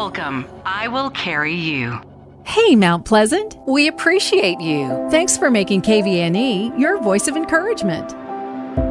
Welcome. I will carry you. Hey, Mount Pleasant. We appreciate you. Thanks for making KVNE your voice of encouragement.